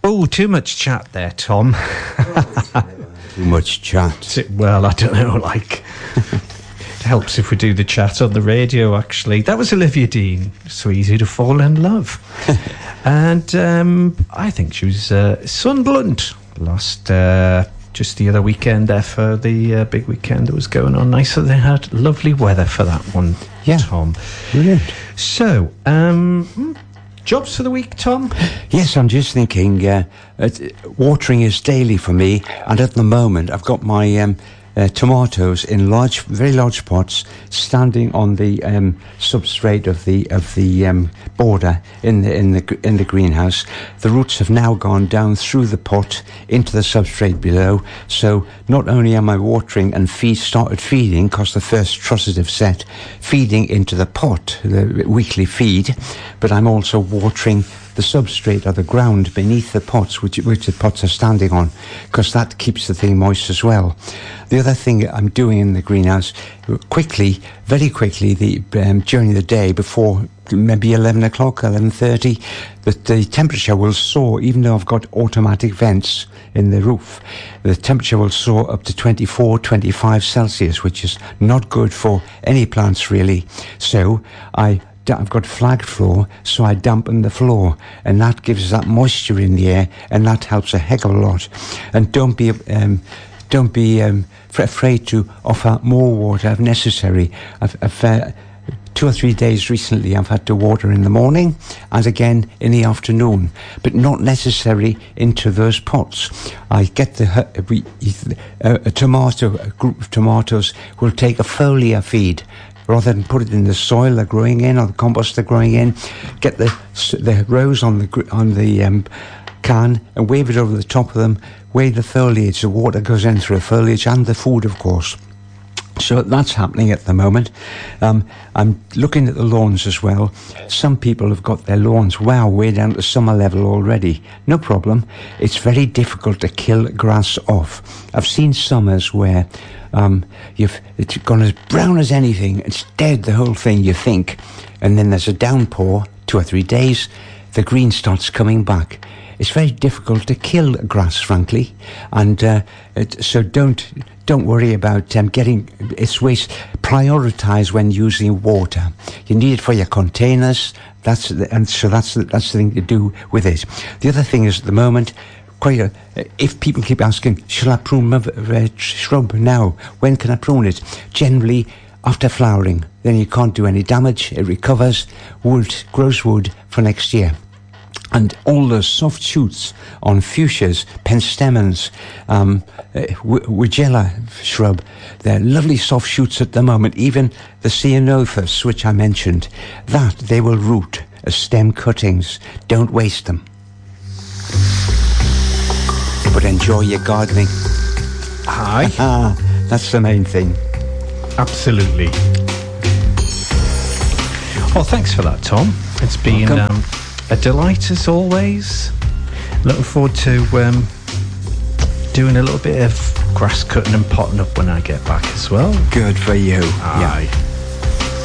Oh, too much chat there, Tom. Too much chat. Well, I don't know, like... It helps if we do the chat on the radio, actually. That was Olivia Dean. So easy to fall in love. And I think she was Sunderland last... just the other weekend there for the big weekend that was going on. Nice that they had lovely weather for that one, Tom. Brilliant. So, jobs for the week, Tom? Yes, I'm just thinking, watering is daily for me, and at the moment I've got my tomatoes in very large pots, standing on the substrate of the border in the greenhouse. The roots have now gone down through the pot into the substrate below. So not only am I watering and started feeding, because the first trusses have set, feeding into the pot, the weekly feed, but I'm also watering the substrate or the ground beneath the pots, which the pots are standing on, because that keeps the thing moist as well. The other thing I'm doing in the greenhouse, very quickly, during the day, before maybe 11 o'clock, 11:30, that the temperature will soar, even though I've got automatic vents in the roof. The temperature will soar up to 24, 25 Celsius, which is not good for any plants, really. So I've got flagged floor, so I dampen the floor, and that gives that moisture in the air, and that helps a heck of a lot. And don't be afraid to offer more water if necessary. I've 2 or 3 days recently I've had to water in the morning and again in the afternoon, but not necessary into those pots. I get a group of tomatoes will take a foliar feed. Rather than put it in the soil they're growing in or the compost they're growing in, get the rows on the can and wave it over the top of them, wave the foliage, the water goes in through the foliage and the food, of course. So that's happening at the moment. I'm looking at the lawns as well. Some people have got their lawns way down to summer level already. No problem. It's very difficult to kill grass off. I've seen summers where it's gone as brown as anything. It's dead, the whole thing, you think. And then there's a downpour, 2 or 3 days. The green starts coming back. It's very difficult to kill grass, frankly. And so don't worry about getting its waste. Prioritise when using water. You need it for your containers. That's the thing to do with it. The other thing is, at the moment, if people keep asking, shall I prune my shrub now? When can I prune it? Generally, after flowering. Then you can't do any damage. It recovers. Grows wood for next year. And all those soft shoots on fuchsias, penstemons, Weigela shrub, they're lovely soft shoots at the moment. Even the ceanothus, which I mentioned, that they will root as stem cuttings. Don't waste them. But enjoy your gardening. Aye. That's the main thing. Absolutely. Well, thanks for that, Tom. It's been a delight as always. Looking forward to doing a little bit of grass cutting and potting up when I get back as well. Good for you. Aye. Yeah.